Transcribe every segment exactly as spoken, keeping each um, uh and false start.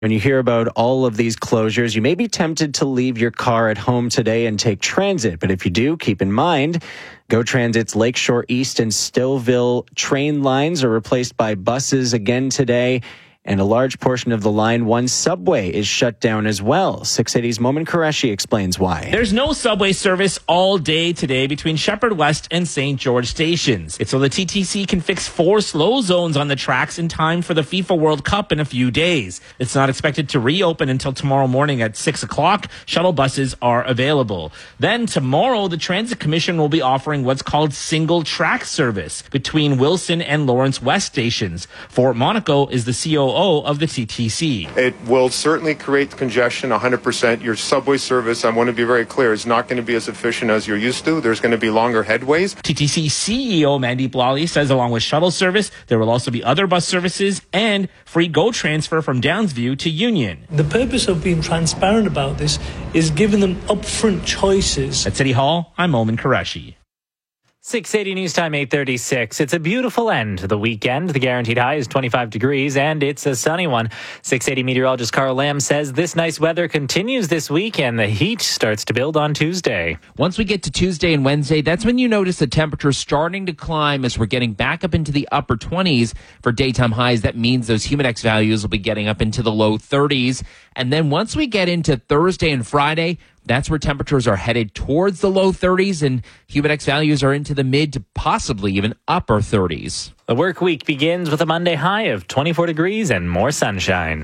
When you hear about all of these closures, you may be tempted to leave your car at home today and take transit. But if you do, keep in mind, GO Transit's Lakeshore East and Stillville train lines are replaced by buses again today. And a large portion of the Line one subway is shut down as well. six eighty's Momin Qureshi explains why. There's no subway service all day today between Shepherd West and Saint George stations. It's so the T T C can fix four slow zones on the tracks in time for the FIFA World Cup in a few days. It's not expected to reopen until tomorrow morning at six o'clock. Shuttle buses are available. Then tomorrow, the Transit Commission will be offering what's called single track service between Wilson and Lawrence West stations. Fort Monaco is the C O O of the T T C. It will certainly create congestion one hundred percent. Your subway service, I want to be very clear, is not going to be as efficient as you're used to. There's going to be longer headways. T T C C E O Mandeep Lally says along with shuttle service, there will also be other bus services and free GO transfer from Downsview to Union. The purpose of being transparent about this is giving them upfront choices. At City Hall, I'm Momin Qureshi. six eighty News Time, eight thirty-six. It's a beautiful end to the weekend. The guaranteed high is twenty-five degrees, and it's a sunny one. six eighty meteorologist Carl Lamb says this nice weather continues this week, and the heat starts to build on Tuesday. Once we get to Tuesday and Wednesday, that's when you notice the temperature starting to climb as we're getting back up into the upper twenties for daytime highs. That means those Humidex values will be getting up into the low thirties. And then once we get into Thursday and Friday, that's where temperatures are headed towards the low thirties, and Humidex values are into the mid to possibly even upper thirties. The work week begins with a Monday high of twenty-four degrees and more sunshine.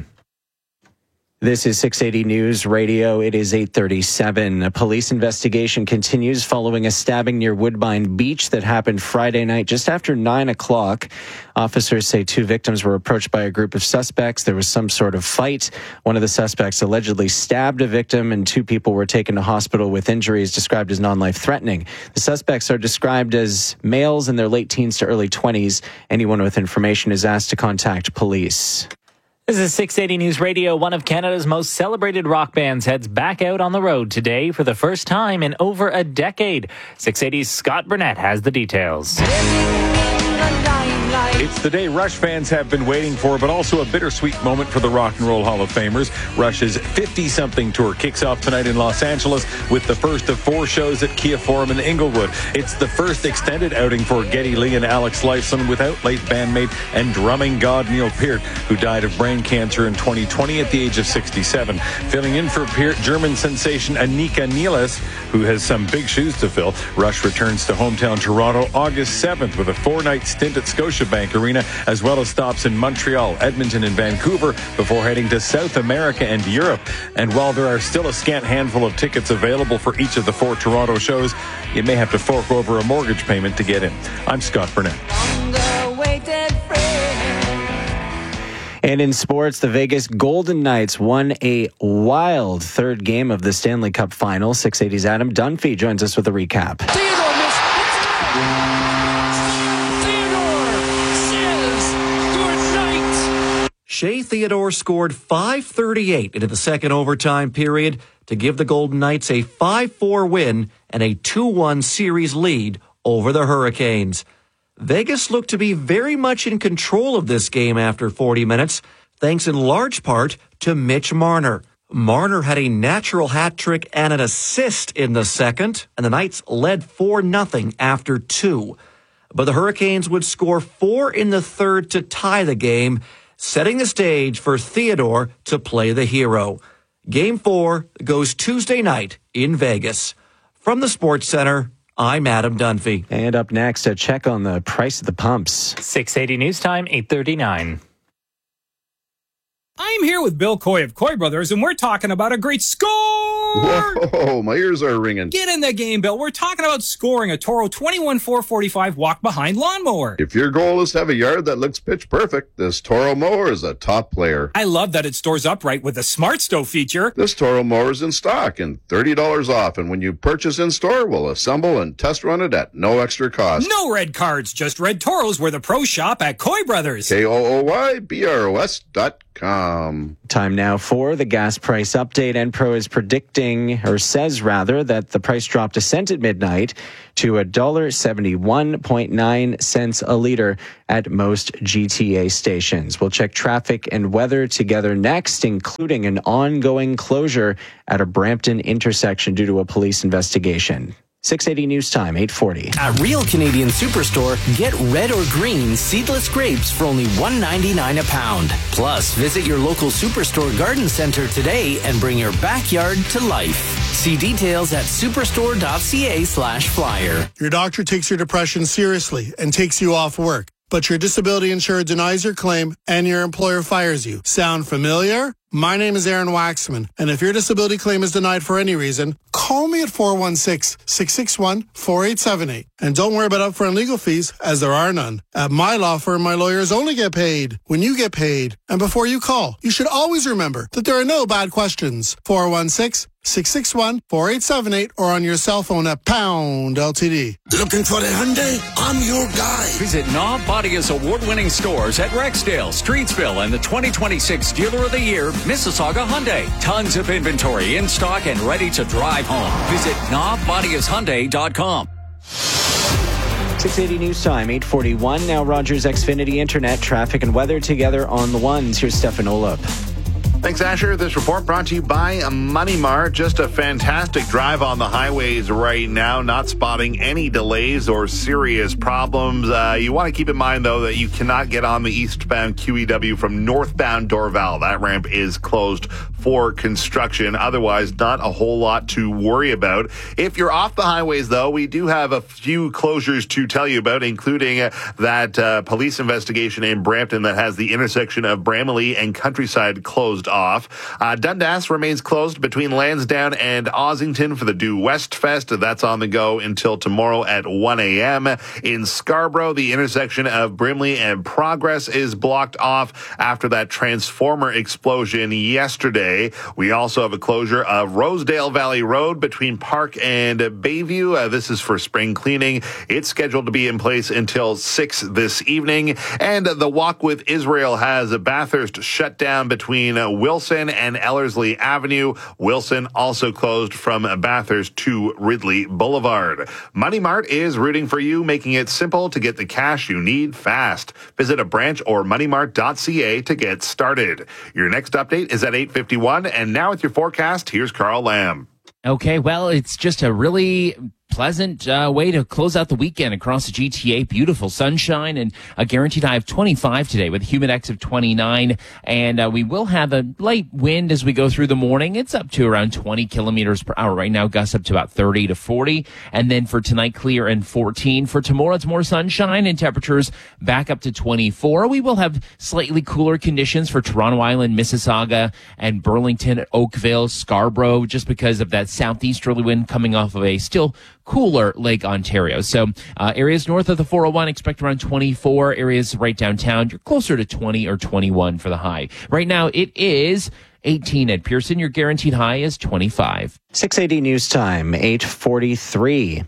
This is six eighty News Radio. It is eight thirty-seven. A police investigation continues following a stabbing near Woodbine Beach that happened Friday night just after nine o'clock. Officers say two victims were approached by a group of suspects. There was some sort of fight. One of the suspects allegedly stabbed a victim, and two people were taken to hospital with injuries described as non-life threatening. The suspects are described as males in their late teens to early twenties. Anyone with information is asked to contact police. This is six eighty News Radio. One of Canada's most celebrated rock bands heads back out on the road today for the first time in over a decade. six eighty's Scott Burnett has the details. It's the day Rush fans have been waiting for, but also a bittersweet moment for the Rock and Roll Hall of Famers. Rush's fifty-something tour kicks off tonight in Los Angeles with the first of four shows at Kia Forum in Inglewood. It's the first extended outing for Geddy Lee and Alex Lifeson without late bandmate and drumming god Neil Peart, who died of brain cancer in twenty twenty at the age of sixty-seven. Filling in for Peart, German sensation Anika Nieles, who has some big shoes to fill. Rush returns to hometown Toronto August seventh with a four-night stint at Scotiabank Arena, as well as stops in Montreal, Edmonton, and Vancouver before heading to South America and Europe. And while there are still a scant handful of tickets available for each of the four Toronto shows, you may have to fork over a mortgage payment to get in. I'm Scott Burnett. And in sports, the Vegas Golden Knights won a wild third game of the Stanley Cup Final. six eighty's Adam Dunphy joins us with a recap. Theodore missed. Shea Theodore scored five thirty-eight into the second overtime period to give the Golden Knights a five four win and a two one series lead over the Hurricanes. Vegas looked to be very much in control of this game after forty minutes, thanks in large part to Mitch Marner. Marner had a natural hat trick and an assist in the second, and the Knights led four nothing after two. But the Hurricanes would score four in the third to tie the game, setting the stage for Theodore to play the hero. Game four goes Tuesday night in Vegas. From the Sports Center, I'm Adam Dunphy. And up next, a check on the price of the pumps. six eighty News Time, eight thirty-nine. I'm here with Bill Coy of Coy Brothers, and we're talking about a great score! Whoa, my ears are ringing. Get in the game, Bill. We're talking about scoring a Toro twenty-one four forty-five walk-behind lawnmower. If your goal is to have a yard that looks pitch perfect, this Toro mower is a top player. I love that it stores upright with the Smart Stove feature. This Toro mower is in stock and thirty dollars off, and when you purchase in-store, we'll assemble and test run it at no extra cost. No red cards, just red Toros where the pros shop at Coy Brothers. K O O Y B R O S dot com. Time now for the gas price update. Enpro is predicting, or says rather, that the price dropped a cent at midnight to one dollar seventy-one point nine cents a liter at most G T A stations. We'll check traffic and weather together next, including an ongoing closure at a Brampton intersection due to a police investigation. six eighty News Time, eight forty. At Real Canadian Superstore, get red or green seedless grapes for only one ninety-nine a pound. Plus, visit your local Superstore garden center today and bring your backyard to life. See details at superstore.ca slash flyer. Your doctor takes your depression seriously and takes you off work, but your disability insurer denies your claim and your employer fires you. Sound familiar? My name is Aaron Waxman, and if your disability claim is denied for any reason, call me at four one six, six six one, four eight seven eight. And don't worry about upfront legal fees, as there are none. At my law firm, my lawyers only get paid when you get paid. And before you call, you should always remember that there are no bad questions. four one six, six six one, four eight seven eight or on your cell phone at pound L T D. Looking for a Hyundai? I'm your guy. Visit Knob Bodia's award-winning stores at Rexdale, Streetsville, and the twenty twenty-six Dealer of the Year, Mississauga Hyundai. Tons of inventory in stock and ready to drive home. Visit knob bodias hyundai dot com. six eighty News Time, eight forty-one. Now Rogers Xfinity Internet, traffic and weather together on the ones. Here's Stefan Olop. Thanks, Asher. This report brought to you by Money Mart. Just a fantastic drive on the highways right now. Not spotting any delays or serious problems. Uh, you want to keep in mind, though, that you cannot get on the eastbound Q E W from northbound Dorval. That ramp is closed for construction. Otherwise, not a whole lot to worry about. If you're off the highways, though, we do have a few closures to tell you about, including uh, that uh, police investigation in Brampton that has the intersection of Bramalea and Countryside closed off. Uh, Dundas remains closed between Lansdowne and Ossington for the Due West Fest. That's on the go until tomorrow at one a.m. In Scarborough, the intersection of Brimley and Progress is blocked off after that transformer explosion yesterday. We also have a closure of Rosedale Valley Road between Park and Bayview. Uh, this is for spring cleaning. It's scheduled to be in place until six this evening. And the Walk with Israel has Bathurst shut down between uh, Wilson and Ellerslie Avenue. Wilson also closed from Bathurst to Ridley Boulevard. Money Mart is rooting for you, making it simple to get the cash you need fast. Visit a branch or money mart dot c a to get started. Your next update is at eight fifty-one, and now with your forecast, here's Carl Lamb. Okay, well, it's just a really pleasant uh, way to close out the weekend across the G T A. Beautiful sunshine and a guaranteed high of twenty-five today with a humidex of twenty-nine. And uh, we will have a light wind as we go through the morning. It's up to around twenty kilometers per hour right now, gusts up to about thirty to forty. And then for tonight, clear and fourteen. For tomorrow, it's more sunshine and temperatures back up to twenty-four. We will have slightly cooler conditions for Toronto Island, Mississauga, and Burlington, Oakville, Scarborough, just because of that southeasterly wind coming off of a still cooler Lake Ontario. So uh, areas north of the four oh one expect around twenty-four. Areas right downtown, you're closer to twenty or twenty-one for the high. Right now, it is eighteen at Pearson. Your guaranteed high is twenty-five. six eighty News Time, eight forty-three.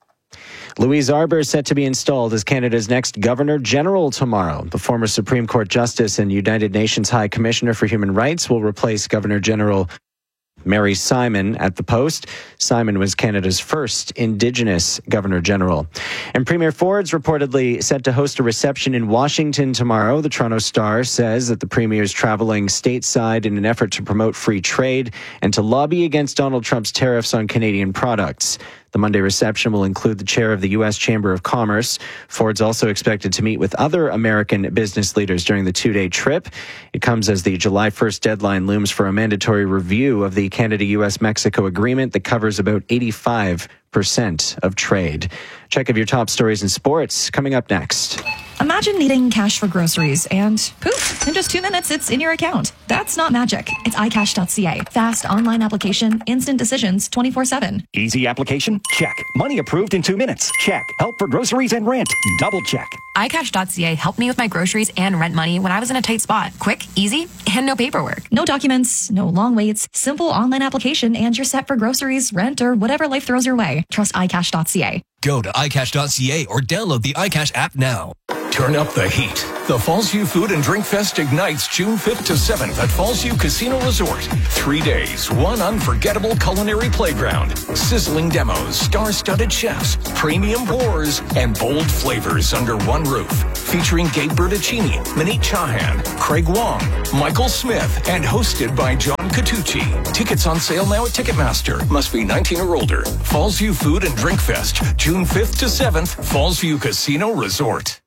Louise Arbour is set to be installed as Canada's next Governor General tomorrow. The former Supreme Court Justice and United Nations High Commissioner for Human Rights will replace Governor General Mary Simon at the post. Simon was Canada's first Indigenous Governor-General. And Premier Ford's reportedly set to host a reception in Washington tomorrow. The Toronto Star says that the Premier is traveling stateside in an effort to promote free trade and to lobby against Donald Trump's tariffs on Canadian products. The Monday reception will include the chair of the U S Chamber of Commerce. Ford's also expected to meet with other American business leaders during the two-day trip. It comes as the July first deadline looms for a mandatory review of the Canada-U S Mexico agreement that covers about eighty-five percent of trade. Check of your top stories in sports coming up next. Imagine needing cash for groceries and poof, in just two minutes, it's in your account. That's not magic. It's i cash dot c a. Fast online application, instant decisions, twenty-four seven. Easy application? Check. Money approved in two minutes? Check. Help for groceries and rent? Double check. i cash dot c a helped me with my groceries and rent money when I was in a tight spot. Quick, easy, and no paperwork. No documents, no long waits, simple online application, and you're set for groceries, rent, or whatever life throws your way. Trust i cash dot c a. Go to i cash dot c a or download the iCash app now. Turn up the heat. The Fallsview Food and Drink Fest ignites June fifth to seventh at Fallsview Casino Resort. Three days, one unforgettable culinary playground, sizzling demos, star-studded chefs, premium pours, and bold flavors under one roof. Featuring Gabe Bertuccini, Maneet Chauhan, Craig Wong, Michael Smith, and hosted by John Catucci. Tickets on sale now at Ticketmaster. Must be nineteen or older. Fallsview Food and Drink Fest, June fifth to seventh, Fallsview Casino Resort.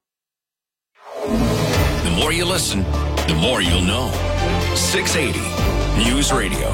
The more you listen, the more you'll know. six eighty News Radio.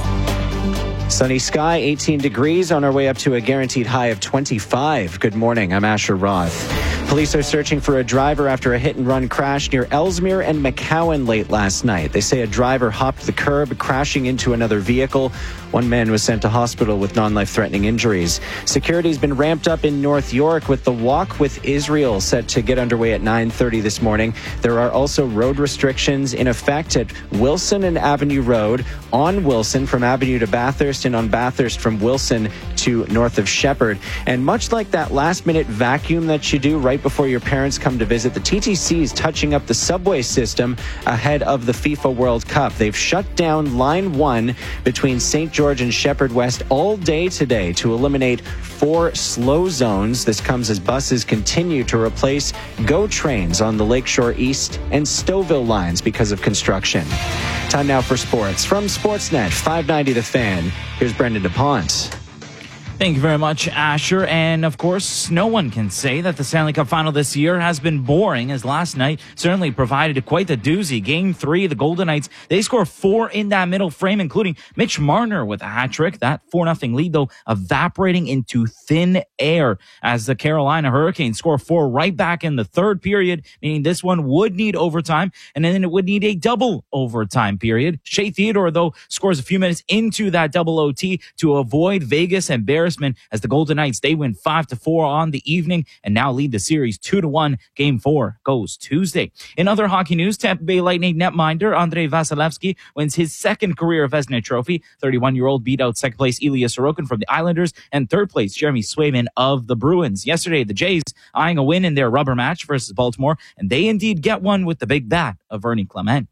Sunny sky, eighteen degrees, on our way up to a guaranteed high of twenty-five. Good morning, I'm Asher Roth. Police are searching for a driver after a hit-and-run crash near Ellesmere and McCowan late last night. They say a driver hopped the curb, crashing into another vehicle. One man was sent to hospital with non-life-threatening injuries. Security's been ramped up in North York with the Walk with Israel set to get underway at nine thirty this morning. There are also road restrictions in effect at Wilson and Avenue Road, on Wilson from Avenue to Bathurst, and on Bathurst from Wilson to north of Shepherd. And much like that last-minute vacuum that you do right before your parents come to visit, the T T C is touching up the subway system ahead of the FIFA World Cup. They've shut down Line one between Saint George and Shepherd West all day today to eliminate four slow zones. This comes as buses continue to replace GO trains on the Lakeshore East and Stouffville lines because of construction. Time now for sports. From Sportsnet five ninety The Fan, here's Brendan DuPont. Thank you very much, Asher. And, of course, no one can say that the Stanley Cup Final this year has been boring, as last night certainly provided quite the doozy. Game three, the Golden Knights, they score four in that middle frame, including Mitch Marner with a hat trick. That four nothing lead, though, evaporating into thin air as the Carolina Hurricanes score four right back in the third period, meaning this one would need overtime, and then it would need a double overtime period. Shea Theodore, though, scores a few minutes into that double O T to avoid Vegas and Bears as the Golden Knights, they win five to four on the evening and now lead the series two to one. Game four goes Tuesday. In other hockey news, Tampa Bay Lightning netminder Andrei Vasilevsky wins his second career Vezina Trophy. thirty-one-year-old beat out second place Ilya Sorokin from the Islanders and third place Jeremy Swayman of the Bruins. Yesterday, the Jays eyeing a win in their rubber match versus Baltimore, and they indeed get one with the big bat of Ernie Clement.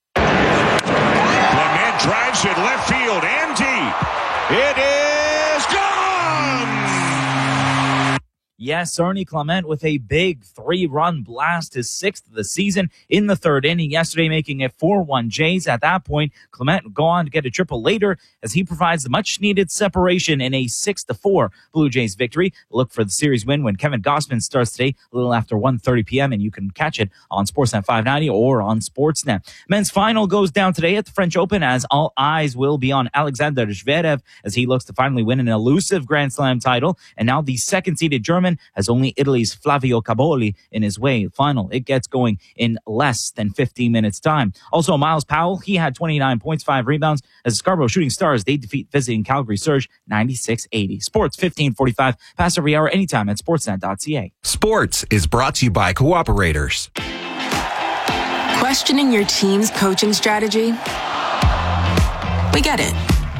Clement drives it left field and deep. It is gone! Yes, Ernie Clement with a big three-run blast, his sixth of the season in the third inning yesterday, making it four one Jays. At that point, Clement would go on to get a triple later as he provides the much-needed separation in a six to four Blue Jays victory. Look for the series win when Kevin Gausman starts today a little after one thirty p.m., and you can catch it on Sportsnet five ninety or on Sportsnet. Men's final goes down today at the French Open as all eyes will be on Alexander Zverev as he looks to finally win an elusive Grand Slam title. And now the second-seeded German has only Italy's Flavio Caboli in his way. Final, it gets going in less than fifteen minutes time. Also, Miles Powell, he had twenty-nine points, five rebounds as the Scarborough Shooting Stars, they defeat visiting Calgary Surge ninety-six eighty. Sports fifteen forty-five, pass every hour anytime at sportsnet dot c a. Sports is brought to you by Cooperators. Questioning your team's coaching strategy? We get it.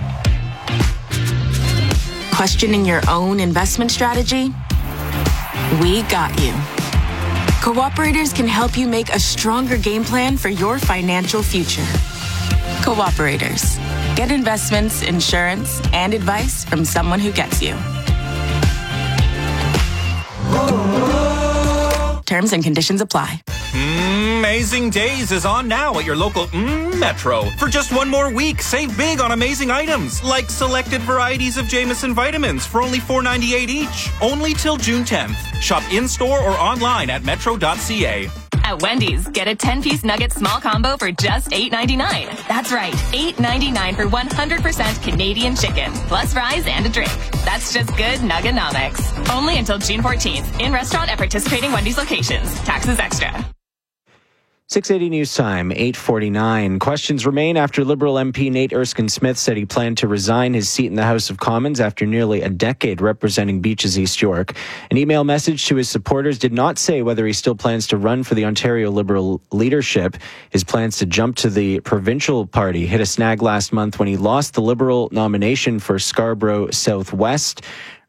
Questioning your own investment strategy? We got you. Cooperators can help you make a stronger game plan for your financial future. Cooperators. Get investments, insurance, and advice from someone who gets you. Terms and conditions apply. Amazing Days is on now at your local mm, Metro. For just one more week, save big on amazing items like selected varieties of Jameson vitamins for only four ninety-eight each. Only till June tenth. Shop in-store or online at metro dot c a. At Wendy's, get a ten-piece nugget small combo for just eight ninety-nine. That's right, eight ninety-nine for one hundred percent Canadian chicken, plus fries and a drink. That's just good Nugganomics. Only until June fourteenth. In restaurant at participating Wendy's locations. Taxes extra. six eighty News Time, eight forty-nine. Questions remain after Liberal M P Nate Erskine-Smith said he planned to resign his seat in the House of Commons after nearly a decade representing Beaches East York. An email message to his supporters did not say whether he still plans to run for the Ontario Liberal leadership. His plans to jump to the provincial party hit a snag last month when he lost the Liberal nomination for Scarborough Southwest.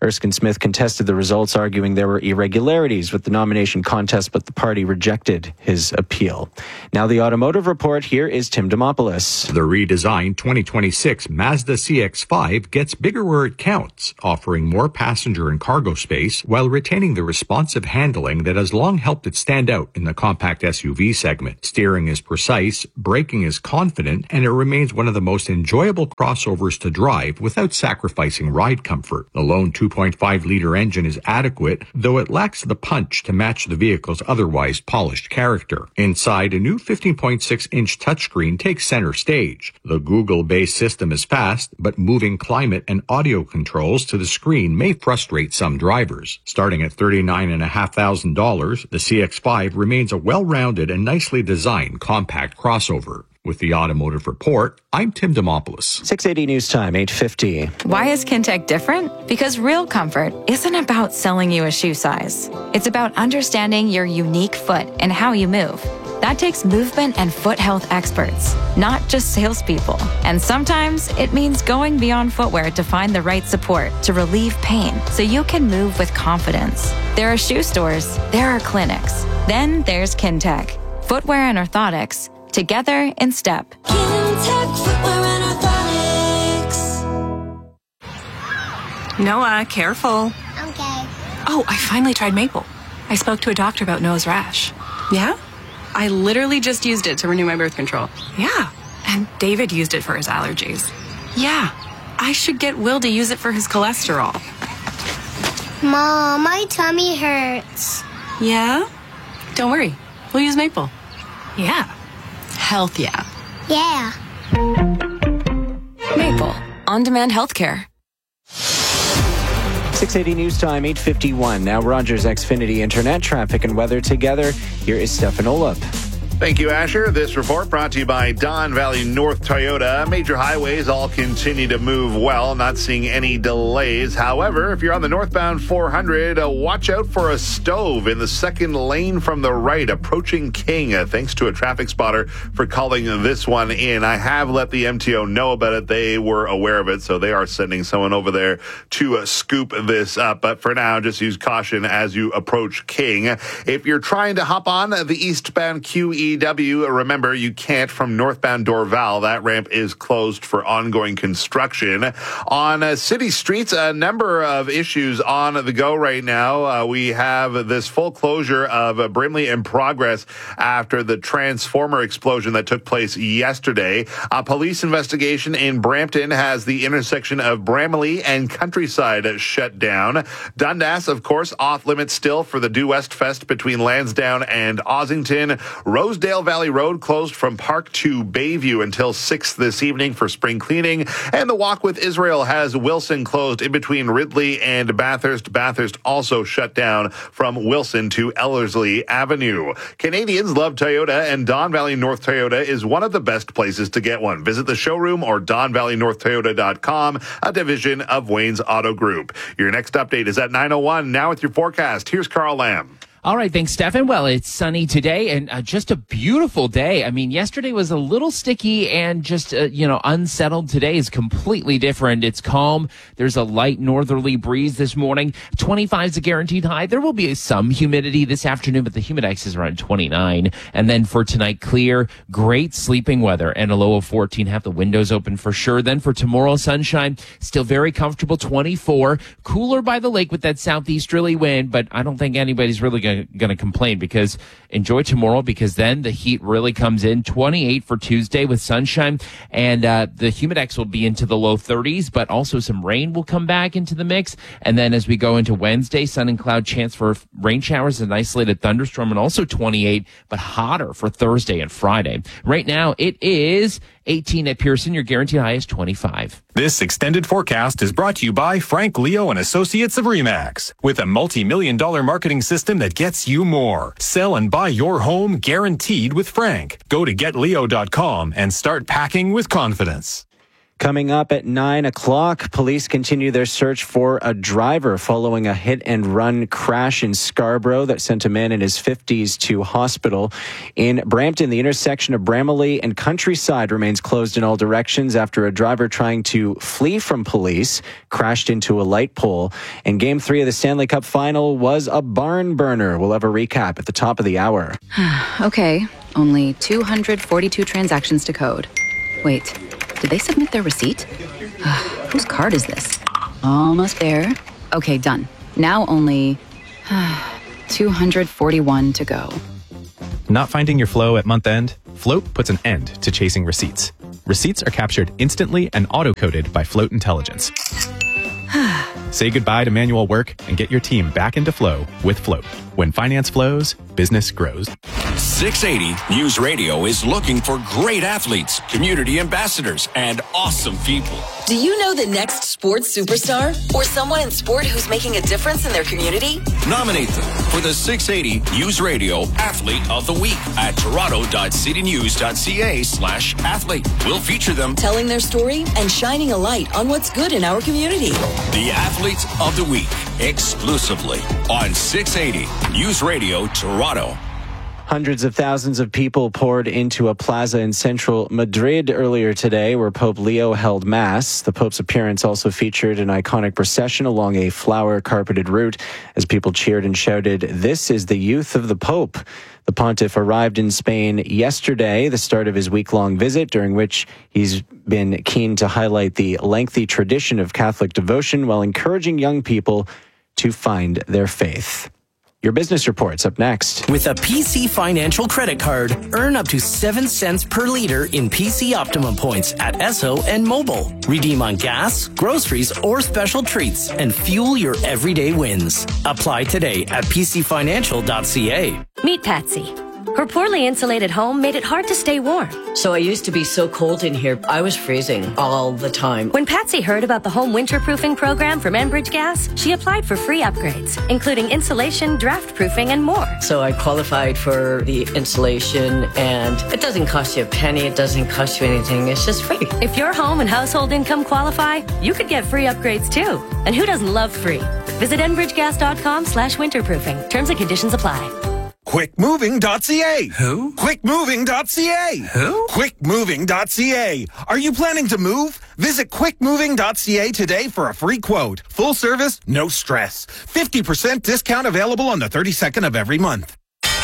Erskine Smith contested the results, arguing there were irregularities with the nomination contest, but the party rejected his appeal. Now the Automotive Report. Here is Tim Demopoulos. The redesigned twenty twenty-six Mazda C X five gets bigger where it counts, offering more passenger and cargo space while retaining the responsive handling that has long helped it stand out in the compact S U V segment. Steering is precise, braking is confident, and it remains one of the most enjoyable crossovers to drive without sacrificing ride comfort. The lone two point five liter engine is adequate, though it lacks the punch to match the vehicle's otherwise polished character. Inside, a new fifteen point six inch touchscreen takes center stage. The Google-based system is fast, but moving climate and audio controls to the screen may frustrate some drivers. Starting at thirty-nine thousand five hundred dollars, the C X five remains a well-rounded and nicely designed compact crossover. With the Automotive Report, I'm Tim Demopoulos. six eighty News Time, eight fifty. Why is Kintec different? Because real comfort isn't about selling you a shoe size. It's about understanding your unique foot and how you move. That takes movement and foot health experts, not just salespeople. And sometimes it means going beyond footwear to find the right support to relieve pain so you can move with confidence. There are shoe stores, there are clinics. Then there's Kintec. Footwear and orthotics, together in step. Kintec Footwear and Orthotics. Noah, careful. Okay. Oh, I finally tried Maple. I spoke to a doctor about Noah's rash. Yeah? I literally just used it to renew my birth control. Yeah. And David used it for his allergies. Yeah. I should get Will to use it for his cholesterol. Mom, my tummy hurts. Yeah? Don't worry. We'll use Maple. Yeah. Health, yeah. Yeah. Maple. On-demand healthcare. six eighty News Time, eight fifty-one. Now Rogers Xfinity Internet traffic and weather together. Here is Stefan Olaf. Thank you, Asher. This report brought to you by Don Valley North Toyota. Major highways all continue to move well, not seeing any delays. However, if you're on the northbound four hundred, uh, watch out for a stove in the second lane from the right, approaching King. Uh, thanks to a traffic spotter for calling this one in. I have let the M T O know about it. They were aware of it, so they are sending someone over there to uh, scoop this up. But for now, just use caution as you approach King. If you're trying to hop on the eastbound Q E W, remember, you can't from northbound Dorval. That ramp is closed for ongoing construction. On uh, city streets, a number of issues on the go right now. Uh, we have this full closure of uh, Brimley in progress after the transformer explosion that took place yesterday. A police investigation in Brampton has the intersection of Bramley and Countryside shut down. Dundas, of course, off limits still for the Due West Fest between Lansdowne and Ossington. Rosedale Valley Road closed from Park to Bayview until six this evening for spring cleaning. And the Walk with Israel has Wilson closed in between Ridley and Bathurst. Bathurst also shut down from Wilson to Ellerslie Avenue. Canadians love Toyota, and Don Valley North Toyota is one of the best places to get one. Visit the showroom or don valley north toyota dot com, a division of Wayne's Auto Group. Your next update is at nine oh one. Now with your forecast, here's Carl Lamb. All right, thanks, Stefan. Well, it's sunny today and uh, just a beautiful day. I mean, yesterday was a little sticky and just, uh, you know, unsettled. Today is completely different. It's calm. There's a light northerly breeze this morning. twenty-five is a guaranteed high. There will be some humidity this afternoon, but the humidex is around twenty-nine. And then for tonight, clear, great sleeping weather and a low of fourteen. Have the windows open for sure. Then for tomorrow, sunshine, still very comfortable, twenty-four. Cooler by the lake with that southeasterly wind, but I don't think anybody's really going to going to complain because enjoy tomorrow because then the heat really comes in. twenty-eight for Tuesday with sunshine, and uh, the humidex will be into the low thirties, but also some rain will come back into the mix. And then as we go into Wednesday, sun and cloud chance for rain showers, an isolated thunderstorm, and also twenty-eight, but hotter for Thursday and Friday. Right now it is eighteen at Pearson. Your guaranteed high is twenty-five. This extended forecast is brought to you by Frank Leo and Associates of RE/MAX. With a multi-million dollar marketing system that gets you more. Sell and buy your home guaranteed with Frank. Go to get leo dot com and start packing with confidence. Coming up at nine o'clock, police continue their search for a driver following a hit-and-run crash in Scarborough that sent a man in his fifties to hospital. In Brampton, the intersection of Bramalea and Countryside remains closed in all directions after a driver trying to flee from police crashed into a light pole. And Game three of the Stanley Cup Final was a barn burner. We'll have a recap at the top of the hour. Okay, only two hundred forty-two transactions to code. Wait. Did they submit their receipt? Whose card is this? Almost there. Okay, done. Now only two hundred forty-one to go. Not finding your flow at month end? Float puts an end to chasing receipts. Receipts are captured instantly and auto-coded by Float Intelligence. Say goodbye to manual work and get your team back into flow with Float. When finance flows, business grows. six eighty News Radio is looking for great athletes, community ambassadors, and awesome people. Do you know the next sports superstar? Or someone in sport who's making a difference in their community? Nominate them for the six eighty News Radio Athlete of the Week at toronto.citynews.ca slash athlete. We'll feature them telling their story and shining a light on what's good in our community. The Athlete of the Week, exclusively on six eighty News Radio Toronto. Hundreds of thousands of people poured into a plaza in central Madrid earlier today where Pope Leo held Mass. The Pope's appearance also featured an iconic procession along a flower-carpeted route as people cheered and shouted, "This is the youth of the Pope." The pontiff arrived in Spain yesterday, the start of his week-long visit, during which he's been keen to highlight the lengthy tradition of Catholic devotion while encouraging young people to find their faith. Your business report's up next. With a P C Financial credit card, earn up to seven cents per liter in P C Optimum points at Esso and Mobile. Redeem on gas, groceries, or special treats and fuel your everyday wins. Apply today at p c financial dot c a. Meet Patsy. Her poorly insulated home made it hard to stay warm. So I used to be so cold in here, I was freezing all the time. When Patsy heard about the home winterproofing program from Enbridge Gas, she applied for free upgrades, including insulation, draft proofing, and more. So I qualified for the insulation, and it doesn't cost you a penny, it doesn't cost you anything, it's just free. If your home and household income qualify, you could get free upgrades too. And who doesn't love free? Visit enbridgegas.com slash winterproofing. Terms and conditions apply. quick moving dot c a. Who? quick moving dot c a. Who? quick moving dot c a. Are you planning to move? Visit quick moving dot c a today for a free quote. Full service, no stress. fifty percent discount available on the thirty-second of every month.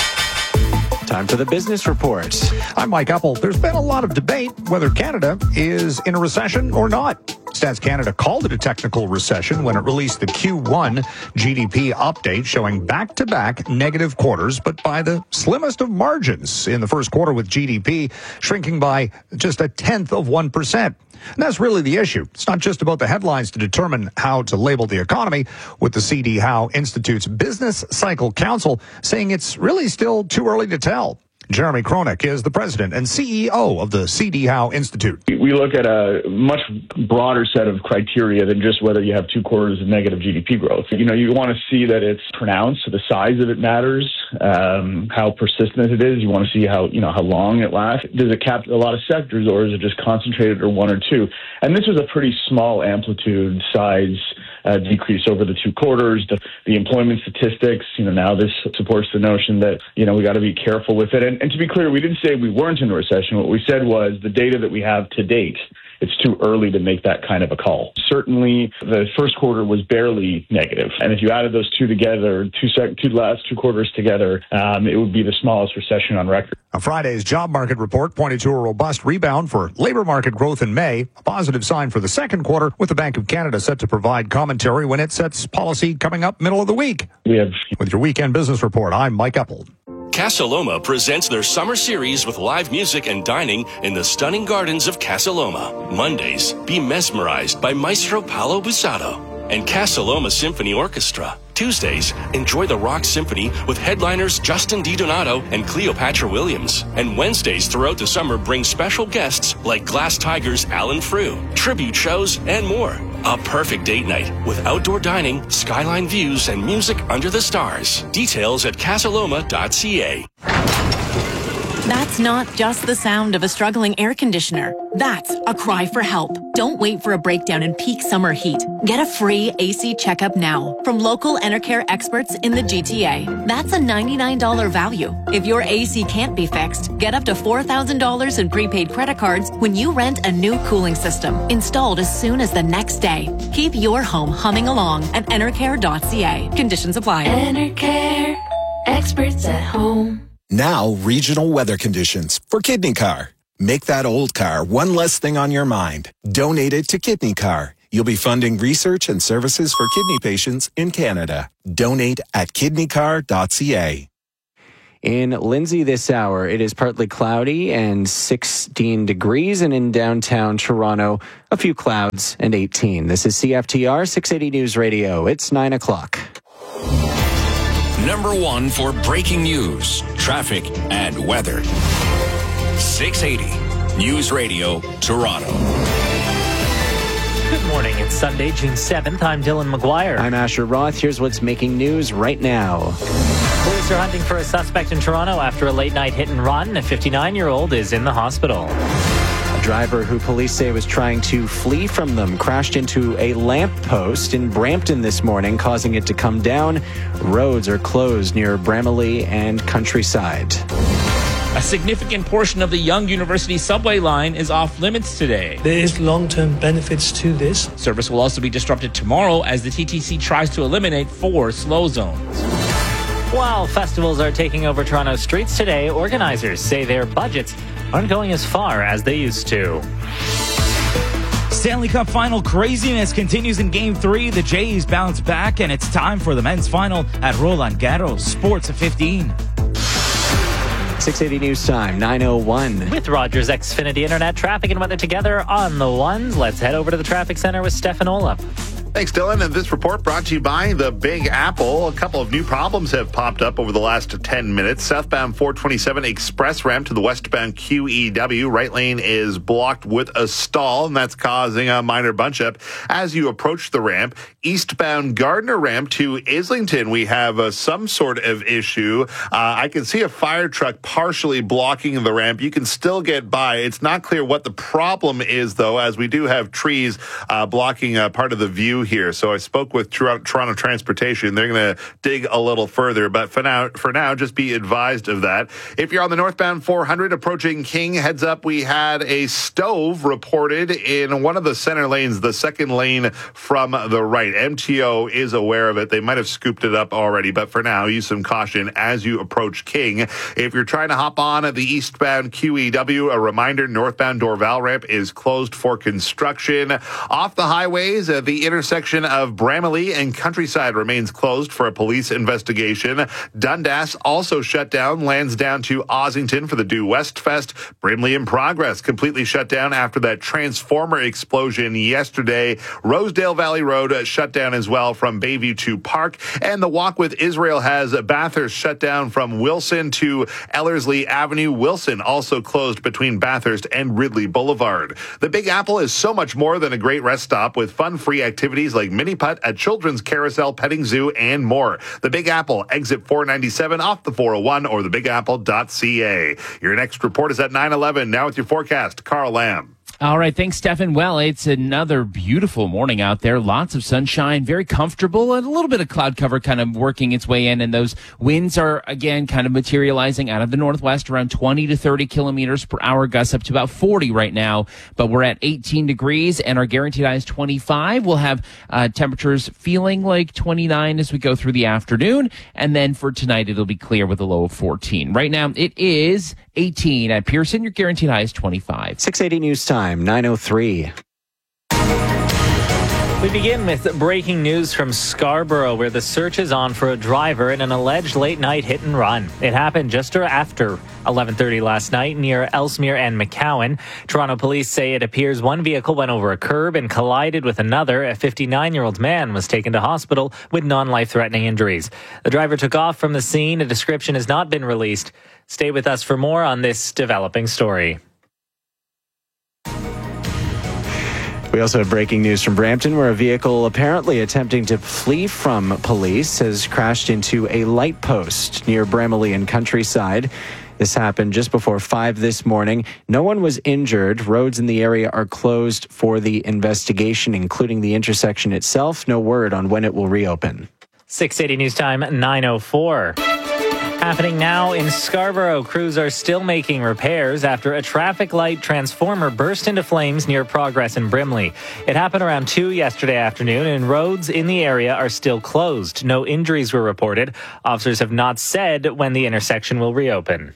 Time for the business report. I'm Mike Apple. There's been a lot of debate whether Canada is in a recession or not. Stats Canada called it a technical recession when it released the Q one G D P update showing back-to-back negative quarters, but by the slimmest of margins in the first quarter, with G D P shrinking by just a tenth of one percent. And that's really the issue. It's not just about the headlines to determine how to label the economy, with the C D Howe Institute's Business Cycle Council saying it's really still too early to tell. Jeremy Kronick is the president and C E O of the C D Howe Institute. We look at a much broader set of criteria than just whether you have two quarters of negative G D P growth. You know, you want to see that it's pronounced, so the size of it matters, um, how persistent it is. You want to see how, you know, how long it lasts. Does it cap a lot of sectors, or is it just concentrated, or one or two? And this was a pretty small amplitude size uh, decrease over the two quarters. The, the employment statistics, you know, now this supports the notion that, you know, we got to be careful with it. And, and to be clear, we didn't say we weren't in a recession. What we said was the data that we have to date, it's too early to make that kind of a call. Certainly, the first quarter was barely negative. And if you added those two together, two, sec- two last two quarters together, um, it would be the smallest recession on record. A Friday's job market report pointed to a robust rebound for labor market growth in May, a positive sign for the second quarter, with the Bank of Canada set to provide commentary when it sets policy coming up middle of the week. We have With your weekend business report, I'm Mike Epple. Casa Loma presents their summer series with live music and dining in the stunning gardens of Casa Loma. Mondays, be mesmerized by Maestro Paolo Busato and Casa Loma Symphony Orchestra. Tuesdays, enjoy the Rock Symphony with headliners Justin DiDonato and Cleopatra Williams. And Wednesdays throughout the summer bring special guests like Glass Tigers' Alan Frew, tribute shows, and more. A perfect date night with outdoor dining, skyline views, and music under the stars. Details at casaloma dot c a. That's not just the sound of a struggling air conditioner. That's a cry for help. Don't wait for a breakdown in peak summer heat. Get a free A C checkup now from local Enercare experts in the G T A. That's a ninety-nine dollars value. If your A C can't be fixed, get up to four thousand dollars in prepaid credit cards when you rent a new cooling system installed as soon as the next day. Keep your home humming along at enercare dot c a. Conditions apply. Enercare, experts at home. Now, regional weather conditions for Kidney Car. Make that old car one less thing on your mind. Donate it to Kidney Car. You'll be funding research and services for kidney patients in Canada. Donate at kidney car dot c a. In Lindsay this hour, it is partly cloudy and sixteen degrees, and in downtown Toronto, a few clouds and eighteen. This is C F T R six eighty News Radio. It's nine o'clock. Number one for breaking news, traffic, and weather. six eighty News Radio, Toronto. Good morning. It's Sunday, June seventh. I'm Dylan McGuire. I'm Asher Roth. Here's what's making news right now. Police are hunting for a suspect in Toronto after a late-night hit and run. A fifty-nine-year-old is in the hospital. A driver who police say was trying to flee from them crashed into a lamppost in Brampton this morning, causing it to come down. Roads are closed near Bramalea and Countryside. A significant portion of the Yonge University subway line is off limits today. There is long-term benefits to this. Service will also be disrupted tomorrow as the T T C tries to eliminate four slow zones. While festivals are taking over Toronto streets today, organizers say their budgets aren't going as far as they used to. Stanley Cup final craziness continues in Game three. The Jays bounce back, and it's time for the men's final at Roland Garros. Sports at fifteen. six eighty News Time, nine oh one. With Rogers Xfinity Internet, traffic and weather together on the ones. Let's head over to the traffic center with Stefan Olaf. Thanks, Dylan. And this report brought to you by the Big Apple. A couple of new problems have popped up over the last ten minutes. Southbound four twenty-seven express ramp to the westbound Q E W. Right lane is blocked with a stall, and that's causing a minor bunch up as you approach the ramp. Eastbound Gardner ramp to Islington, we have uh, some sort of issue. Uh, I can see a fire truck partially blocking the ramp. You can still get by. It's not clear what the problem is, though, as we do have trees uh, blocking uh, part of the view here. So I spoke with Toronto, Toronto Transportation. They're going to dig a little further, but for now, for now, just be advised of that. If you're on the northbound four hundred approaching King, heads up, we had a stove reported in one of the center lanes, the second lane from the right. M T O is aware of it. They might have scooped it up already, but for now, use some caution as you approach King. If you're trying to hop on at the eastbound Q E W, a reminder, northbound Dorval ramp is closed for construction. Off the highways, uh, the intersection Section of Bramalea and Countryside remains closed for a police investigation. Dundas also shut down, Lansdowne to Ossington for the Due West Fest. Brimley in progress, completely shut down after that transformer explosion yesterday. Rosedale Valley Road uh, shut down as well from Bayview to Park. And the Walk with Israel has Bathurst shut down from Wilson to Ellerslie Avenue. Wilson also closed between Bathurst and Ridley Boulevard. The Big Apple is so much more than a great rest stop with fun-free activities like mini putt, a children's carousel, petting zoo, and more. The Big Apple, exit four ninety-seven off the four oh one or the big apple dot c a. Your next report is at nine eleven. Now with your forecast, Carl Lamb. All right, thanks, Stefan. Well, it's another beautiful morning out there. Lots of sunshine, very comfortable, and a little bit of cloud cover kind of working its way in. And those winds are, again, kind of materializing out of the northwest around twenty to thirty kilometers per hour, gusts up to about forty right now. But we're at eighteen degrees, and our guaranteed high is twenty-five. We'll have uh, temperatures feeling like twenty-nine as we go through the afternoon. And then for tonight, it'll be clear with a low of fourteen. Right now, it is eighteen at Pearson. Your guaranteed high is twenty-five. six eighty News Time. nine oh three. We begin with breaking news from Scarborough, where the search is on for a driver in an alleged late-night hit and run. It happened just after eleven thirty last night near Ellesmere and McCowan. Toronto police say it appears one vehicle went over a curb and collided with another. A fifty-nine-year-old man was taken to hospital with non-life-threatening injuries. The driver took off from the scene. A description has not been released. Stay with us for more on this developing story. We also have breaking news from Brampton, where a vehicle apparently attempting to flee from police has crashed into a light post near Bramalea and Countryside. This happened just before five this morning. No one was injured. Roads in the area are closed for the investigation, including the intersection itself. No word on when it will reopen. six eighty News Time, nine oh four. Happening now in Scarborough, crews are still making repairs after a traffic light transformer burst into flames near Progress in Brimley. It happened around two yesterday afternoon, and roads in the area are still closed. No injuries were reported. Officers have not said when the intersection will reopen.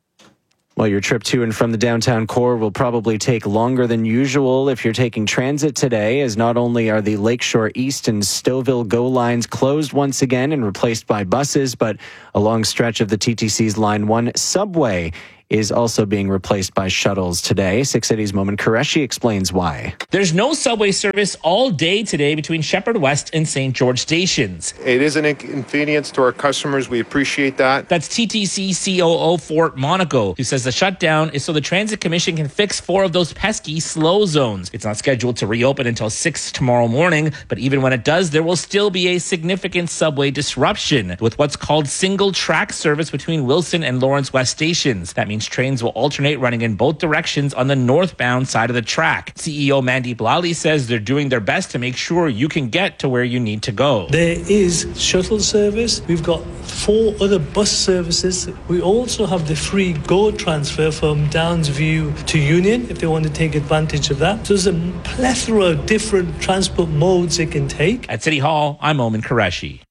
Well, your trip to and from the downtown core will probably take longer than usual if you're taking transit today, as not only are the Lakeshore East and Stouffville GO lines closed once again and replaced by buses, but a long stretch of the T T C's Line one subway is also being replaced by shuttles today. six eighty's Momin Qureshi explains why. There's no subway service all day today between Shepherd West and Saint George stations. It is an inconvenience to our customers. We appreciate that. That's T T C C O O Fort Monaco, who says the shutdown is so the Transit Commission can fix four of those pesky slow zones. It's not scheduled to reopen until six tomorrow morning, but even when it does, there will still be a significant subway disruption with what's called single track service between Wilson and Lawrence West stations. That means trains will alternate running in both directions on the northbound side of the track. C E O Mandeep Lally says they're doing their best to make sure you can get to where you need to go. There is shuttle service. We've got four other bus services. We also have the free GO transfer from Downsview to Union if they want to take advantage of that. So there's a plethora of different transport modes it can take. At City Hall, I'm Momin Qureshi.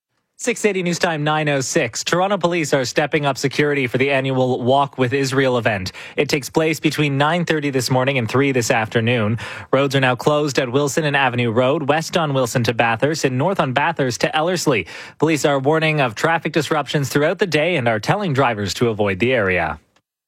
six eighty News Time, nine oh six. Toronto police are stepping up security for the annual Walk with Israel event. It takes place between nine thirty this morning and three this afternoon. Roads are now closed at Wilson and Avenue Road, west on Wilson to Bathurst, and north on Bathurst to Ellerslie. Police are warning of traffic disruptions throughout the day and are telling drivers to avoid the area.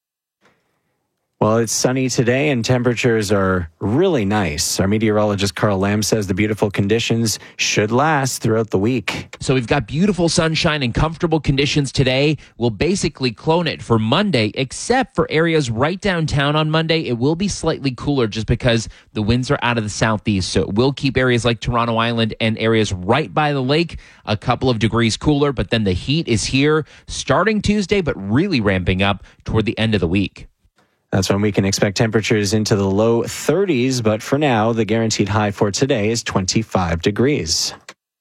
Well, it's sunny today and temperatures are really nice. Our meteorologist Carl Lamb says the beautiful conditions should last throughout the week. So we've got beautiful sunshine and comfortable conditions today. We'll basically clone it for Monday, except for areas right downtown on Monday. It will be slightly cooler just because the winds are out of the southeast. So it will keep areas like Toronto Island and areas right by the lake a couple of degrees cooler. But then the heat is here starting Tuesday, but really ramping up toward the end of the week. That's when we can expect temperatures into the low thirties, but for now, the guaranteed high for today is twenty-five degrees.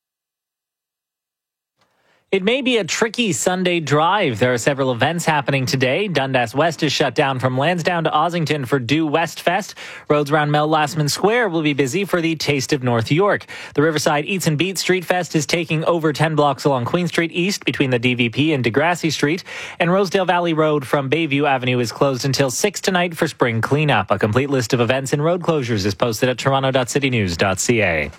It may be a tricky Sunday drive. There are several events happening today. Dundas West is shut down from Lansdowne to Ossington for Due West Fest. Roads around Mel Lastman Square will be busy for the Taste of North York. The Riverside Eats and Beats Street Fest is taking over ten blocks along Queen Street East between the D V P and Degrassi Street. And Rosedale Valley Road from Bayview Avenue is closed until six tonight for spring cleanup. A complete list of events and road closures is posted at toronto dot city news dot c a.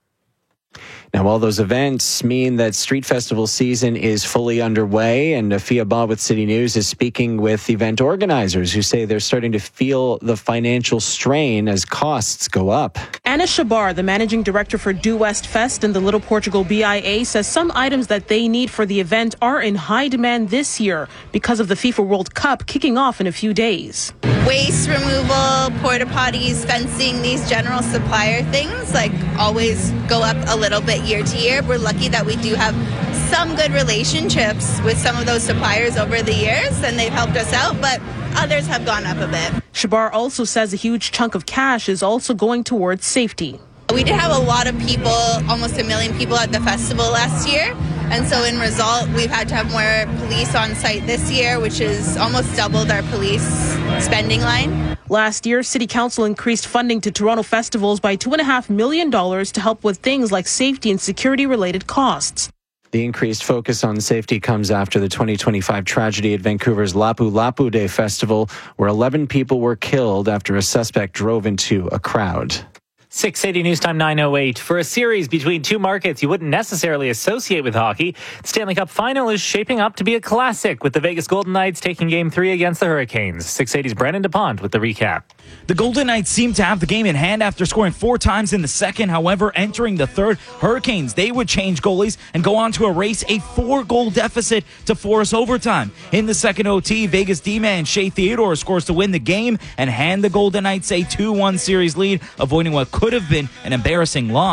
Now, all those events mean that Street Festival season is fully underway, and Afia Ba with City News is speaking with event organizers who say they're starting to feel the financial strain as costs go up. Anna Shabar, the managing director for Due West Fest and the Little Portugal B I A, says some items that they need for the event are in high demand this year because of the FIFA World Cup kicking off in a few days. Waste removal, porta potties, fencing, these general supplier things like always go up a little bit year to year. We're lucky that we do have some good relationships with some of those suppliers over the years, and they've helped us out, but others have gone up a bit. Shabar also says a huge chunk of cash is also going towards safety. We did have a lot of people, almost a million people at the festival last year. And so in result, we've had to have more police on site this year, which has almost doubled our police spending line. Last year, City Council increased funding to Toronto festivals by two point five million dollars to help with things like safety and security-related costs. The increased focus on safety comes after the twenty twenty-five tragedy at Vancouver's Lapu Lapu Day Festival, where eleven people were killed after a suspect drove into a crowd. six eighty News Time, nine oh eight. For a series between two markets you wouldn't necessarily associate with hockey, the Stanley Cup Final is shaping up to be a classic, with the Vegas Golden Knights taking Game three against the Hurricanes. six eighty's Brandon DuPont with the recap. The Golden Knights seem to have the game in hand after scoring four times in the second. However, entering the third, Hurricanes, they would change goalies and go on to erase a four-goal deficit to force overtime. In the second O T, Vegas D-man Shea Theodore scores to win the game and hand the Golden Knights a two one series lead, avoiding what could have been an embarrassing loss.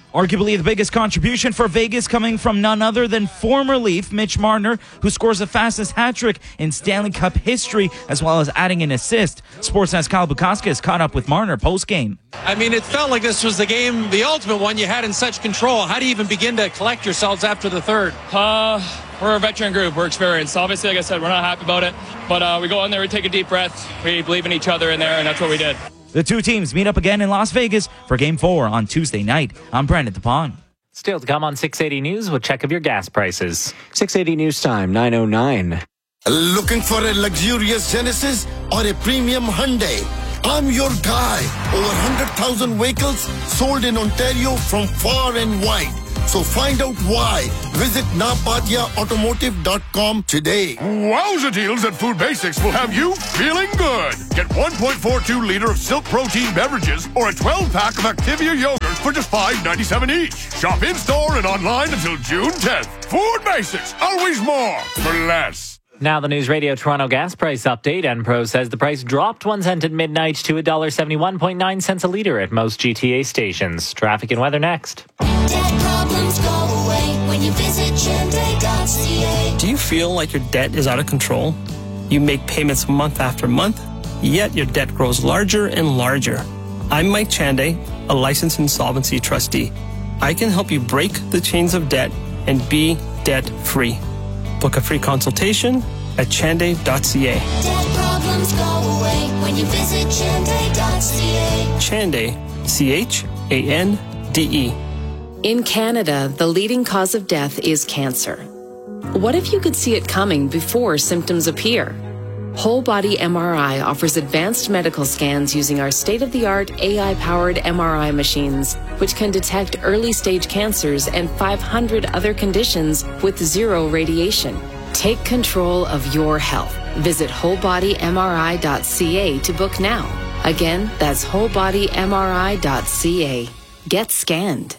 Arguably the biggest contribution for Vegas coming from none other than former Leaf Mitch Marner, who scores the fastest hat-trick in Stanley Cup history, as well as adding an assist. Sportsnet's Kyle Bukauskas caught up with Marner post-game. I mean, it felt like this was the game, the ultimate one you had in such control. How do you even begin to collect yourselves after the third? Uh, we're a veteran group. We're experienced. Obviously, like I said, we're not happy about it. But uh, we go in there, we take a deep breath, we believe in each other in there, and that's what we did. The two teams meet up again in Las Vegas for Game four on Tuesday night. I'm Brandon DePon. Still to come on six eighty News, we'll check of your gas prices. six eighty News Time, nine oh nine. Looking for a luxurious Genesis or a premium Hyundai? I'm your guy. Over one hundred thousand vehicles sold in Ontario from far and wide. So find out why. Visit napatia automotive dot com today. Wowza deals at Food Basics will have you feeling good. Get one point four two liter of Silk Protein beverages or a twelve pack of Activia yogurt for just five ninety-seven each. Shop in-store and online until June tenth. Food Basics, always more for less. Now the News Radio Toronto gas price update. Enpro says the price dropped one cent at midnight to one dollar seventy-one point nine cents a litre at most G T A stations. Traffic and weather next. Debt problems go away when you visit Chande dot c a. Do you feel like your debt is out of control? You make payments month after month, yet your debt grows larger and larger. I'm Mike Chande, a licensed insolvency trustee. I can help you break the chains of debt and be debt-free. Book a free consultation at chande dot c a. Debt problems go away when you visit Chande dot c a. Chande, C H A N D E. In Canada, the leading cause of death is cancer. What if you could see it coming before symptoms appear? Whole Body M R I offers advanced medical scans using our state-of-the-art A I-powered M R I machines, which can detect early-stage cancers and five hundred other conditions with zero radiation. Take control of your health. Visit whole body m r i dot c a to book now. Again, that's whole body m r i dot c a. Get scanned.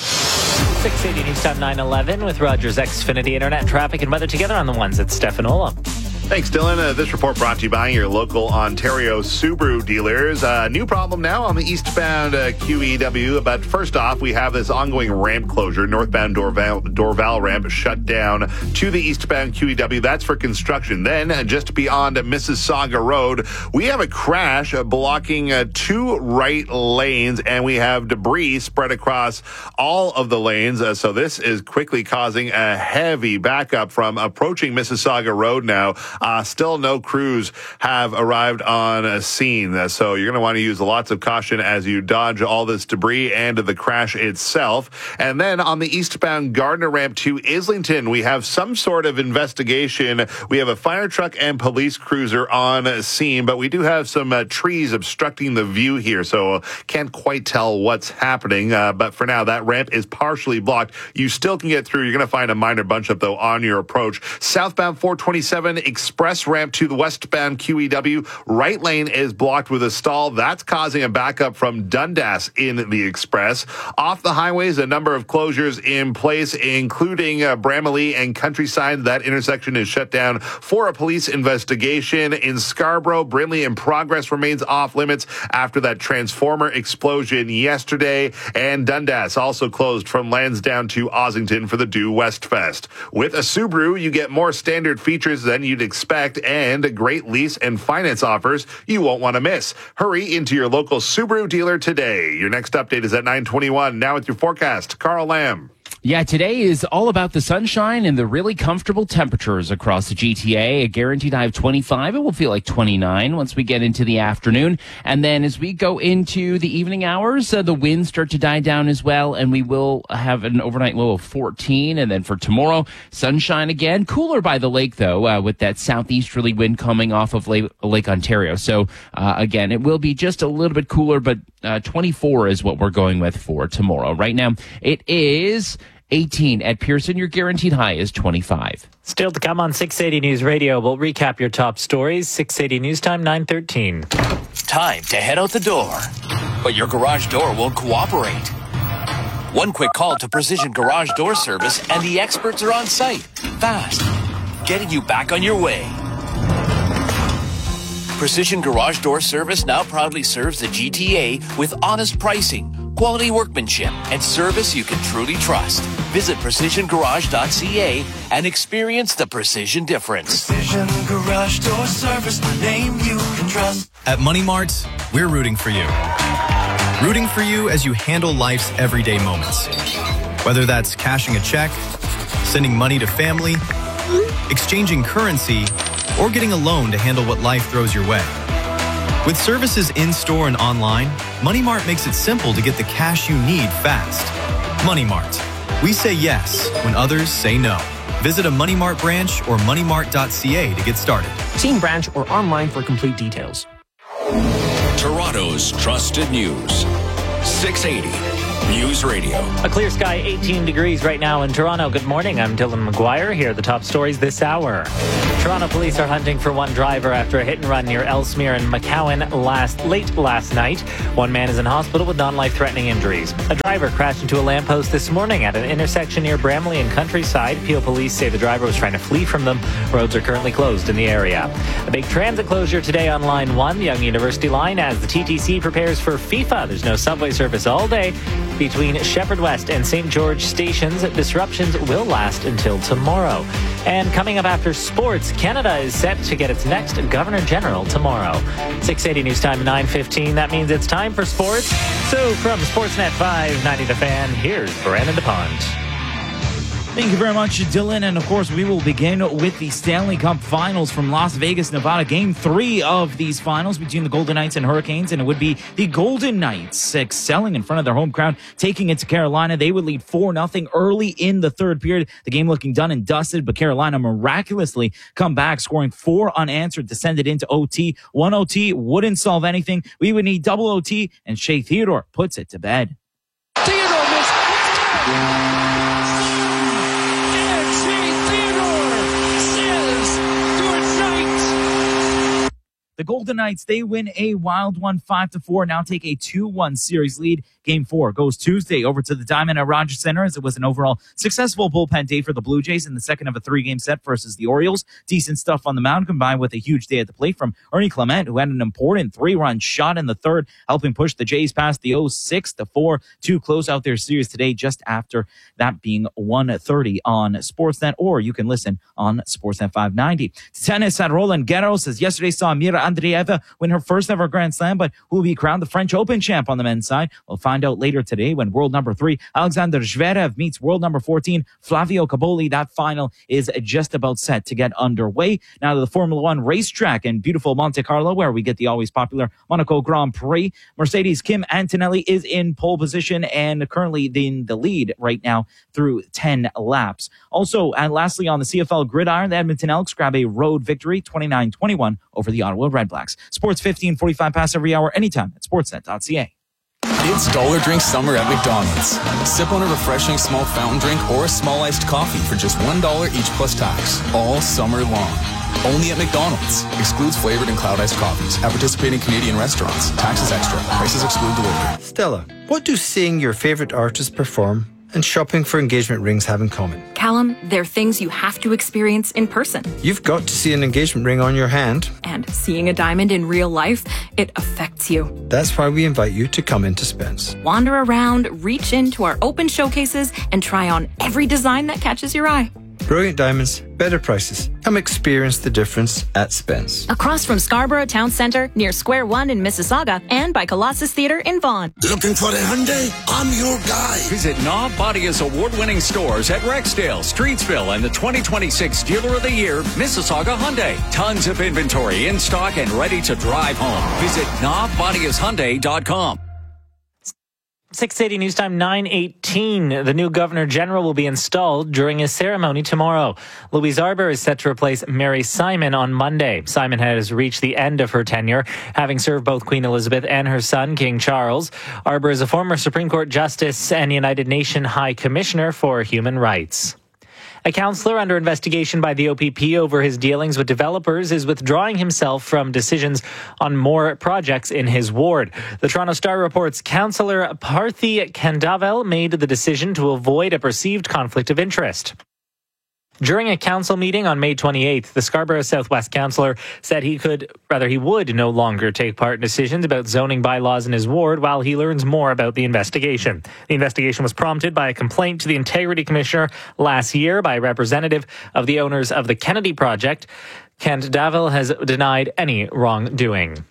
six eighty News Time nine eleven with Rogers Xfinity Internet traffic and weather together on the ones at Stefanola. Thanks, Dylan. Uh, this report brought to you by your local Ontario Subaru dealers. Uh, new problem now on the eastbound uh, Q E W. But first off, we have this ongoing ramp closure. Northbound Dorval, Dorval ramp shut down to the eastbound Q E W. That's for construction. Then, uh, just beyond Mississauga Road, we have a crash uh, blocking uh, two right lanes, and we have debris spread across all of the lanes. Uh, so this is quickly causing a heavy backup from approaching Mississauga Road now. Uh, still no crews have arrived on a scene. Uh, so you're going to want to use lots of caution as you dodge all this debris and the crash itself. And then on the eastbound Gardner ramp to Islington, we have some sort of investigation. We have a fire truck and police cruiser on scene, but we do have some uh, trees obstructing the view here. So uh, can't quite tell what's happening. Uh, but for now, that ramp is partially blocked. You still can get through. You're going to find a minor bunch up, though, on your approach. Southbound four twenty-seven express ramp to the westbound Q E W. Right lane is blocked with a stall. That's causing a backup from Dundas in the express. Off the highways, a number of closures in place, including uh, Bramalea and Countryside. That intersection is shut down for a police investigation. In Scarborough, Brindley in progress remains off limits after that transformer explosion yesterday. And Dundas also closed from Lansdowne to Ossington for the Due West Fest. With a Subaru, you get more standard features than you'd expect and great lease and finance offers you won't want to miss. Hurry into your local Subaru dealer today. Your next update is at nine twenty-one. Now with your forecast, Carl Lamb. Yeah, today is all about the sunshine and the really comfortable temperatures across the G T A. A guaranteed high of twenty-five. It will feel like twenty-nine once we get into the afternoon. And then as we go into the evening hours, uh, the winds start to die down as well. And we will have an overnight low of fourteen. And then for tomorrow, sunshine again. Cooler by the lake, though, uh, with that southeasterly wind coming off of Lake, Lake Ontario. So, uh, again, it will be just a little bit cooler, but uh, twenty-four is what we're going with for tomorrow. Right now, it is eighteen at Pearson. Your guaranteed high is twenty-five. Still to come on six eighty News Radio. We'll recap your top stories. six eighty News Time, nine thirteen. Time to head out the door, but your garage door won't cooperate. One quick call to Precision Garage Door Service and the experts are on site, fast, getting you back on your way. Precision Garage Door Service now proudly serves the G T A with honest pricing, Quality workmanship and service you can truly trust. Visit precision garage dot c a and experience the precision difference. Precision Garage Door Service, the name you can trust. At Money Mart, we're rooting for you. Rooting for you as you handle life's everyday moments. Whether that's cashing a check, sending money to family, exchanging currency, or getting a loan to handle what life throws your way. With services in-store and online, Money Mart makes it simple to get the cash you need fast. Money Mart. We say yes when others say no. Visit a Money Mart branch or money mart dot c a to get started. See in branch or online for complete details. Toronto's trusted news. six eighty News Radio. A clear sky, eighteen degrees right now in Toronto. Good morning. I'm Dylan McGuire. Here are the top stories this hour. Toronto police are hunting for one driver after a hit and run near Ellesmere and McCowan last late last night. One man is in hospital with non-life-threatening injuries. A driver crashed into a lamppost this morning at an intersection near Bramley and Countryside. Peel police say the driver was trying to flee from them. Roads are currently closed in the area. A big transit closure today on Line one, the Yonge University line, as the T T C prepares for FIFA. There's no subway service all day between Shepherd West and Saint George stations. Disruptions will last until tomorrow. And coming up after sports, Canada is set to get its next Governor General tomorrow. six eighty News Time, nine fifteen. That means it's time for sports. So from Sportsnet five ninety The Fan, here's Brandon DuPont. Thank you very much, Dylan. And of course, we will begin with the Stanley Cup Finals from Las Vegas, Nevada. Game three of these finals between the Golden Knights and Hurricanes. And it would be the Golden Knights excelling in front of their home crowd, taking it to Carolina. They would lead four nothing early in the third period. The game looking done and dusted, but Carolina miraculously come back, scoring four unanswered to send it into O T. One O T wouldn't solve anything. We would need double O T, and Shea Theodore puts it to bed. Theodore missed. The Golden Knights, they win a wild one, five to four. Now take a two one series lead. Game four goes Tuesday over to the Diamond at Rogers Center, as it was an overall successful bullpen day for the Blue Jays in the second of a three-game set versus the Orioles. Decent stuff on the mound, combined with a huge day at the plate from Ernie Clement, who had an important three-run shot in the third, helping push the Jays past the oh six to four to close out their series today, just after that being one thirty on Sportsnet, or you can listen on Sportsnet five ninety. Tennis at Roland Garros, as yesterday saw Mira Andreeva win her first ever Grand Slam, but who will be crowned the French Open champ on the men's side? We'll find out later today when world number three, Alexander Zverev, meets world number fourteen, Flavio Caboli. That final is just about set to get underway. Now to the Formula One racetrack in beautiful Monte Carlo, where we get the always popular Monaco Grand Prix. Mercedes' Kim Antonelli is in pole position and currently in the lead right now through ten laps. Also, and lastly, on the C F L gridiron, the Edmonton Elks grab a road victory, twenty-nine twenty-one over the Ottawa Redblacks. Sports fifteen forty-five pass every hour, anytime at sportsnet dot c a. It's Dollar Drink Summer at McDonald's. Sip on a refreshing small fountain drink or a small iced coffee for just one dollar each plus tax, all summer long. Only at McDonald's. Excludes flavored and cloud iced coffees. At participating Canadian restaurants. Taxes extra. Prices exclude delivery. Stella, what do seeing your favorite artist perform and shopping for engagement rings have in common? Callum, they're things you have to experience in person. You've got to see an engagement ring on your hand. And seeing a diamond in real life, it affects you. That's why we invite you to come into Spence. Wander around, reach into our open showcases, and try on every design that catches your eye. Brilliant diamonds, better prices. Come experience the difference at Spence. Across from Scarborough Town Centre, near Square One in Mississauga, and by Colossus Theatre in Vaughan. Looking for a Hyundai? I'm your guy. Visit Knob Bodia's award-winning stores at Rexdale, Streetsville, and the twenty twenty-six Dealer of the Year, Mississauga Hyundai. Tons of inventory in stock and ready to drive home. Visit knob bodias hyundai dot com. six eighty News Time, nine eighteen. The new Governor General will be installed during a ceremony tomorrow. Louise Arbour is set to replace Mary Simon on Monday. Simon has reached the end of her tenure, having served both Queen Elizabeth and her son, King Charles. Arbour is a former Supreme Court Justice and United Nations High Commissioner for Human Rights. A councillor under investigation by the O P P over his dealings with developers is withdrawing himself from decisions on more projects in his ward. The Toronto Star reports councillor Parthy Kandavel made the decision to avoid a perceived conflict of interest. During a council meeting on May twenty-eighth, the Scarborough Southwest councillor said he could, rather he would no longer take part in decisions about zoning bylaws in his ward while he learns more about the investigation. The investigation was prompted by a complaint to the Integrity Commissioner last year by a representative of the owners of the Kennedy Project. Kent Davil has denied any wrongdoing.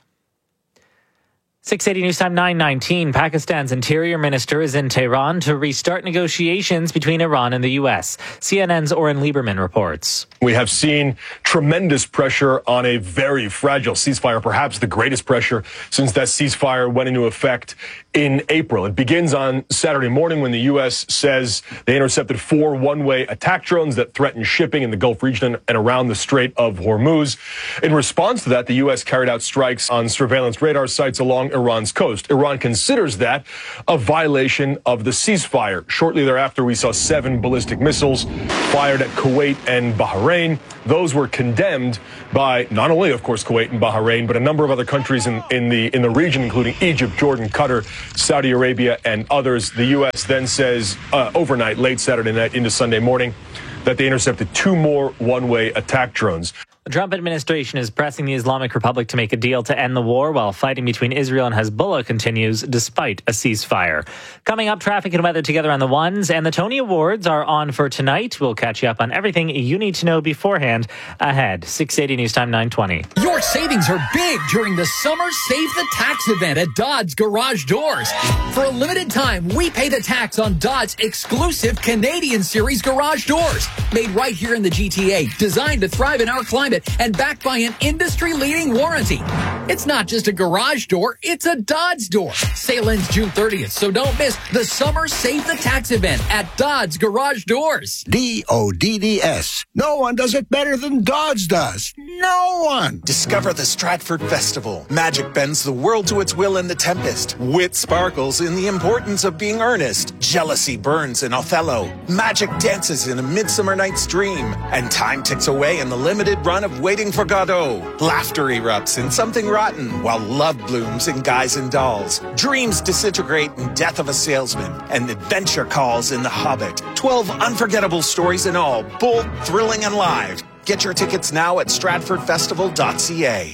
six eighty News Time nine nineteen. Pakistan's interior minister is in Tehran to restart negotiations between Iran and the U S. C N N's Oren Lieberman reports. We have seen tremendous pressure on a very fragile ceasefire, perhaps the greatest pressure since that ceasefire went into effect in April. It begins on Saturday morning when the U S says they intercepted four one-way attack drones that threatened shipping in the Gulf region and around the Strait of Hormuz. In response to that, the U S carried out strikes on surveillance radar sites along Iran's coast. Iran considers that a violation of the ceasefire. Shortly thereafter, we saw seven ballistic missiles fired at Kuwait and Bahrain. Those were condemned by not only, of course, Kuwait and Bahrain, but a number of other countries in, in the in the region, including Egypt, Jordan, Qatar, Saudi Arabia, and others. The U S then says uh, overnight, late Saturday night into Sunday morning, that they intercepted two more one-way attack drones. The Trump administration is pressing the Islamic Republic to make a deal to end the war while fighting between Israel and Hezbollah continues despite a ceasefire. Coming up, traffic and weather together on the ones, and the Tony Awards are on for tonight. We'll catch you up on everything you need to know beforehand ahead. six eighty News Time nine twenty. Your savings are big during the Summer Save the Tax event at Dodds Garage Doors. For a limited time, we pay the tax on Dodds exclusive Canadian Series garage doors. Made right here in the G T A, designed to thrive in our climate, and backed by an industry-leading warranty. It's not just a garage door, it's a Dodds door. Sale ends June thirtieth, so don't miss the Summer Save the Tax event at Dodds Garage Doors. D O D D S. No one does it better than Dodds does. No one. Discover the Stratford Festival. Magic bends the world to its will in The Tempest. Wit sparkles in the importance of being earnest. Jealousy burns in Othello. Magic dances in A Midsummer Night's Dream. And time ticks away in the limited run of Waiting for Godot. Laughter erupts in Something Rotten, while love blooms in Guys and Dolls. Dreams disintegrate in Death of a Salesman, and adventure calls in The Hobbit. Twelve unforgettable stories in all, bold, thrilling, and live. Get your tickets now at stratford festival dot c a.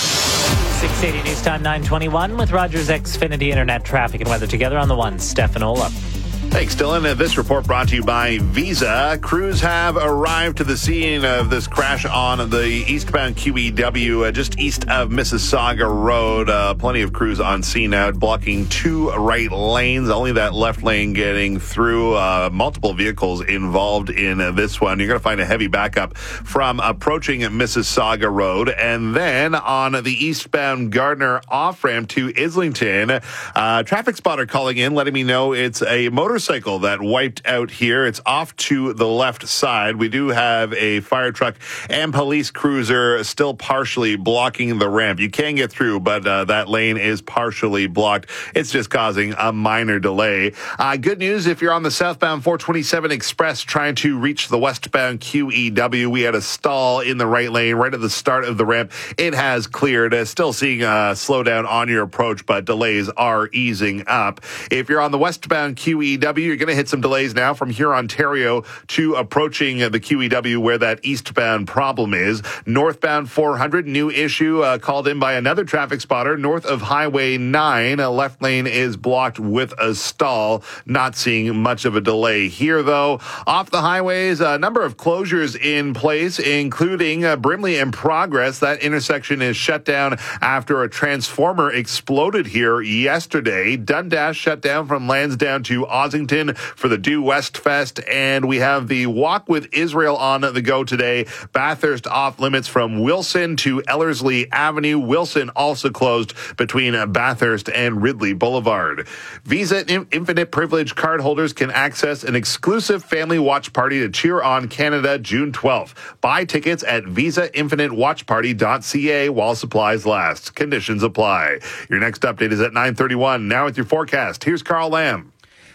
six eighty News Time nine twenty-one with Rogers Xfinity Internet traffic and weather together on the one. Stefan Olaf. Thanks, Dylan. This report brought to you by Visa. Crews have arrived to the scene of this crash on the eastbound Q E W uh, just east of Mississauga Road. Uh, plenty of crews on scene now, blocking two right lanes. Only that left lane getting through. Uh, multiple vehicles involved in uh, this one. You're going to find a heavy backup from approaching Mississauga Road. And then on the eastbound Gardner off-ramp to Islington, uh, traffic spotter calling in, letting me know it's a motorcycle Motorcycle that wiped out here. It's off to the left side. We do have a fire truck and police cruiser still partially blocking the ramp. You can get through, but uh, that lane is partially blocked. It's just causing a minor delay. Uh, good news if you're on the southbound four twenty-seven Express trying to reach the westbound Q E W. We had a stall in the right lane right at the start of the ramp. It has cleared. Uh, still seeing a slowdown on your approach, but delays are easing up. If you're on the westbound Q E W, you're going to hit some delays now from here, Ontario, to approaching the Q E W where that eastbound problem is. Northbound four hundred, new issue uh, called in by another traffic spotter north of Highway nine. A left lane is blocked with a stall. Not seeing much of a delay here, though. Off the highways, a number of closures in place, including uh, Brimley and Progress. That intersection is shut down after a transformer exploded here yesterday. Dundas shut down from Lansdowne to Ossington for the Due West Fest, and we have the Walk with Israel on the go today. Bathurst off limits from Wilson to Ellerslie Avenue. Wilson also closed between Bathurst and Ridley Boulevard. Visa Infinite Privilege card holders can access an exclusive family watch party to cheer on Canada June twelfth. Buy tickets at visa infinite watch party dot c a while supplies last. Conditions apply. Your next update is at nine thirty-one. Now with your forecast, here's Carl Lamb.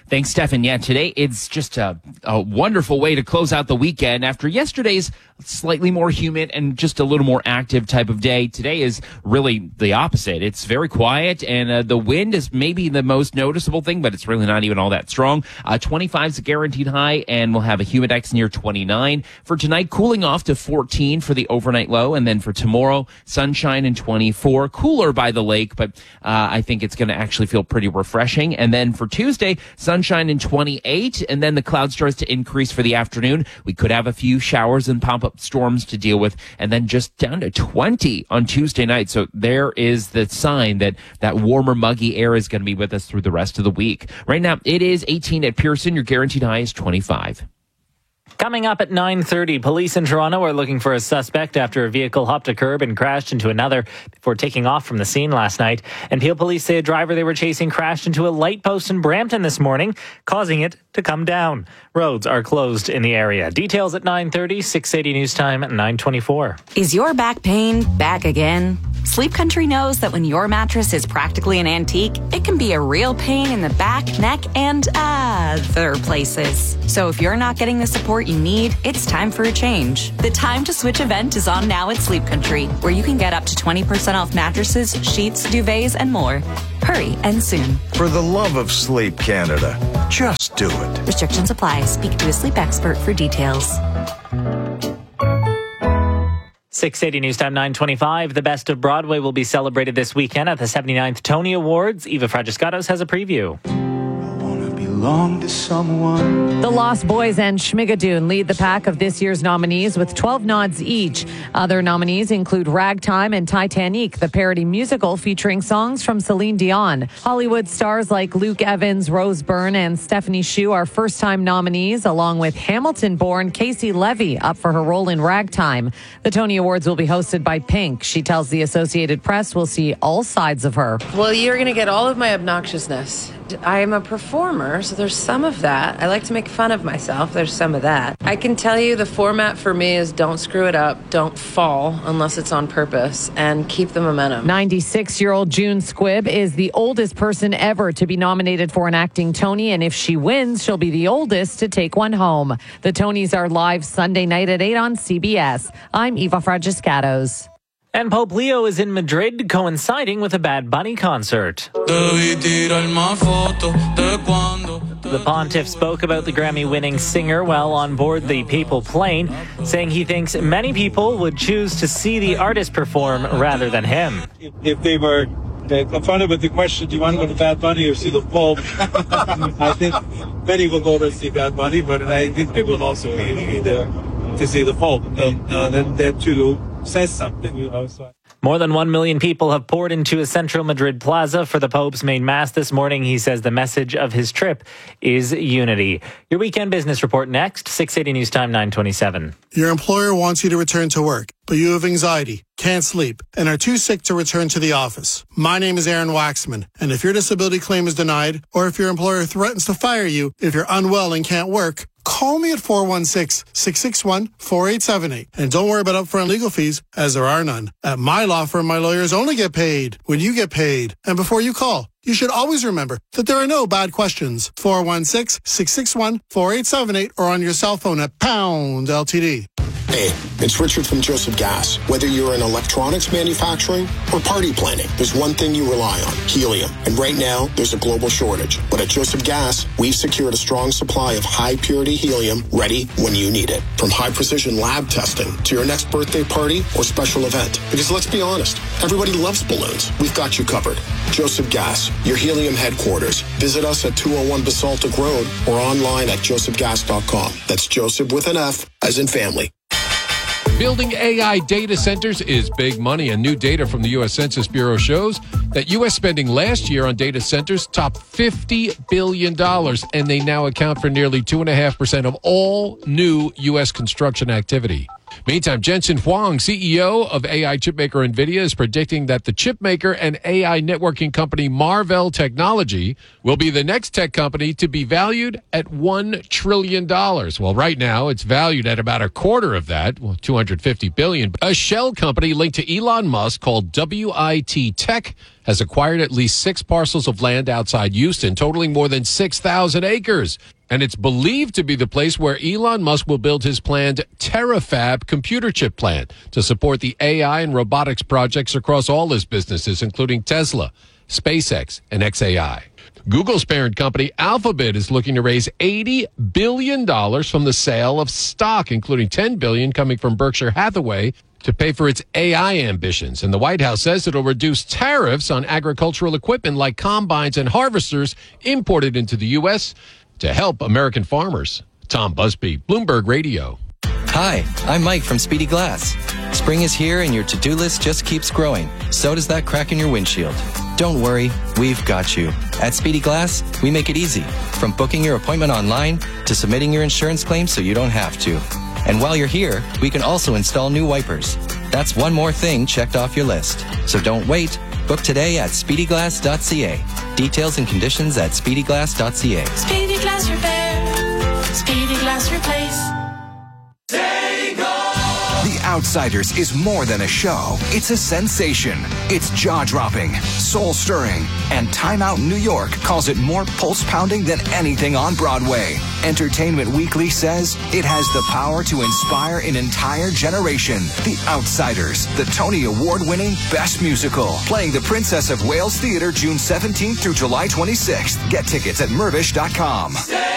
Thanks, Stefan. Yeah, today it's just a, a wonderful way to close out the weekend after yesterday's slightly more humid and just a little more active type of day. Today is really the opposite. It's very quiet, and uh, the wind is maybe the most noticeable thing, but it's really not even all that strong. Uh, twenty-five is a guaranteed high, and we'll have a humidex near twenty-nine. For tonight, cooling off to fourteen for the overnight low, and then for tomorrow, sunshine and twenty-four. Cooler by the lake, but uh, I think it's going to actually feel pretty refreshing. And then for Tuesday, sunshine and twenty-eight, and then the cloud starts to increase for the afternoon. We could have a few showers and pop-up storms to deal with, and then just down to twenty on Tuesday night. So there is the sign that that warmer, muggy air is going to be with us through the rest of the week. Right now, it is eighteen at Pearson. Your guaranteed high is twenty-five. Coming up at nine thirty, police in Toronto are looking for a suspect after a vehicle hopped a curb and crashed into another before taking off from the scene last night. And Peel police say a driver they were chasing crashed into a light post in Brampton this morning, causing it to come down. Roads are closed in the area. Details at nine thirty, six eighty News Time at nine twenty-four. Is your back pain back again? Sleep Country knows that when your mattress is practically an antique, it can be a real pain in the back, neck, and other places. So if you're not getting the support you need, it's time for a change. The Time to Switch event is on now at Sleep Country, where you can get up to twenty percent off mattresses, sheets, duvets, and more. Hurry and soon. For the love of Sleep Canada, just do it. Restrictions apply. Speak to a sleep expert for details. six eighty News Time, nine twenty-five. The Best of Broadway will be celebrated this weekend at the seventy-ninth Tony Awards. Eva Fragiscatos has a preview. Belong to someone. The Lost Boys and Schmigadoon lead the pack of this year's nominees with twelve nods each. Other nominees include Ragtime and Titanic, the parody musical featuring songs from Celine Dion. Hollywood stars like Luke Evans, Rose Byrne, and Stephanie Hsu are first-time nominees, along with Hamilton-born Casey Levy, up for her role in Ragtime. The Tony Awards will be hosted by Pink. She tells the Associated Press we'll see all sides of her. Well, you're going to get all of my obnoxiousness. I am a performer, so there's some of that. I like to make fun of myself. There's some of that. I can tell you the format for me is don't screw it up, don't fall unless it's on purpose, and keep the momentum. ninety-six-year-old June Squibb is the oldest person ever to be nominated for an acting Tony, and if she wins, she'll be the oldest to take one home. The Tonys are live Sunday night at eight on C B S. I'm Eva Fragiscatos. And Pope Leo is in Madrid coinciding with a Bad Bunny concert. The pontiff spoke about the Grammy-winning singer while on board the papal plane, saying he thinks many people would choose to see the artist perform rather than him. If, if they were confronted with the question, do you want to go to Bad Bunny or see the Pope? I think many will go to see Bad Bunny, but I think they will also be there to see the Pope. And uh, then that too says something, you know. So. More than one million people have poured into a central Madrid plaza for the Pope's main mass this morning. He says the message of his trip is unity. Your weekend business report next, six eighty News Time, nine twenty-seven. Your employer wants you to return to work, but you have anxiety, can't sleep, and are too sick to return to the office. My name is Aaron Waxman, and if your disability claim is denied, or if your employer threatens to fire you if you're unwell and can't work, call me at four one six, six six one, four eight seven eight. And don't worry about upfront legal fees, as there are none. At my law firm, my lawyers only get paid when you get paid. And before you call, you should always remember that there are no bad questions. four one six, six six one, four eight seven eight or on your cell phone at pound L T D. Hey, it's Richard from Joseph Gas. Whether you're in electronics manufacturing or party planning, there's one thing you rely on, helium. And right now, there's a global shortage. But at Joseph Gas, we've secured a strong supply of high-purity helium ready when you need it. From high-precision lab testing to your next birthday party or special event. Because let's be honest, everybody loves balloons. We've got you covered. Joseph Gas, your helium headquarters. Visit us at two oh one Basaltic Road or online at joseph gas dot com. That's Joseph with an F, as in family. Building A I data centers is big money, and new data from the U S Census Bureau shows that U S spending last year on data centers topped fifty billion dollars, and they now account for nearly two point five percent of all new U S construction activity. Meantime, Jensen Huang, C E O of A I chipmaker NVIDIA, is predicting that the chipmaker and A I networking company Marvell Technology will be the next tech company to be valued at one trillion dollars. Well, right now, it's valued at about a quarter of that, well, two hundred fifty billion dollars. A shell company linked to Elon Musk called W I T Tech has acquired at least six parcels of land outside Houston, totaling more than six thousand acres. And it's believed to be the place where Elon Musk will build his planned Terafab computer chip plant to support the A I and robotics projects across all his businesses, including Tesla, SpaceX, and X A I. Google's parent company Alphabet is looking to raise eighty billion dollars from the sale of stock, including ten billion dollars coming from Berkshire Hathaway to pay for its A I ambitions. And the White House says it'll reduce tariffs on agricultural equipment like combines and harvesters imported into the U S to help American farmers. Tom Busby, Bloomberg Radio. Hi, I'm Mike from Speedy Glass. Spring is here and your to-do list just keeps growing. So does that crack in your windshield. Don't worry, we've got you. At Speedy Glass, we make it easy. From booking your appointment online to submitting your insurance claim so you don't have to. And while you're here, we can also install new wipers. That's one more thing checked off your list. So don't wait. Book today at speedy glass dot c a. Details and conditions at speedy glass dot c a. Speedy Glass Repair. Speedy Glass Replace. The Outsiders is more than a show. It's a sensation. It's jaw-dropping, soul-stirring, and Time Out New York calls it more pulse-pounding than anything on Broadway. Entertainment Weekly says it has the power to inspire an entire generation. The Outsiders, the Tony Award-winning Best Musical, playing the Princess of Wales Theatre June seventeenth through July twenty-sixth. Get tickets at mervish dot com.